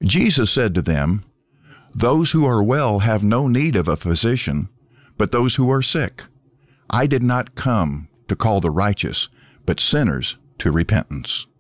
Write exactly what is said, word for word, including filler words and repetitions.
Jesus said to them, "Those who are well have no need of a physician, but those who are sick. I did not come to call the righteous, but sinners to repentance."